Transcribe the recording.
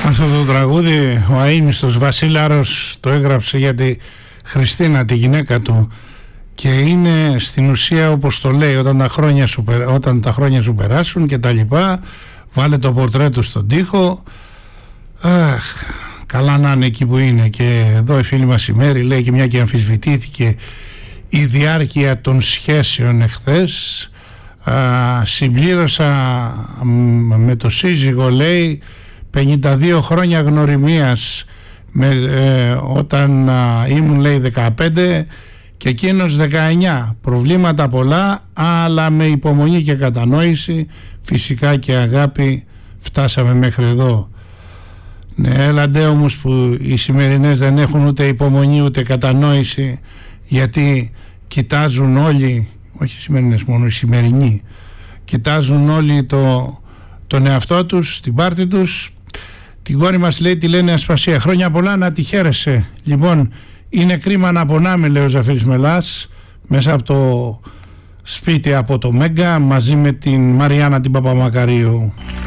Αυτό το τραγούδι ο αείμνηστος Βασίλαρος το έγραψε για τη Χριστίνα, τη γυναίκα του, και είναι στην ουσία όπως το λέει, όταν τα χρόνια σου περάσουν και τα λοιπά, βάλε το πορτρέτο στον τοίχο. Αχ, καλά να είναι εκεί που είναι. Και εδώ η φίλη μας η Μέρη λέει, και μια και αμφισβητήθηκε η διάρκεια των σχέσεων εχθές, συμπλήρωσα με το σύζυγο, λέει, 52 χρόνια γνωριμίας όταν ήμουν, λέει, 15 και εκείνος 19. Προβλήματα πολλά, αλλά με υπομονή και κατανόηση, φυσικά και αγάπη, φτάσαμε μέχρι εδώ. Ναι, έλαντε όμως που οι σημερινές δεν έχουν ούτε υπομονή ούτε κατανόηση, γιατί κοιτάζουν όλοι, όχι οι σημερινές μόνο, οι σημερινοί, κοιτάζουν όλοι τον εαυτό τους, την πάρτη τους. Την κόρη μας, λέει, τη λένε Ασπασία. Χρόνια πολλά, να τη χαίρεσαι. Λοιπόν, είναι κρίμα να πονάμε, λέει ο Ζαφύρης Μελάς, μέσα από το σπίτι από το Μέγκα, μαζί με την Μαριάννα την Παπαμακαρίου.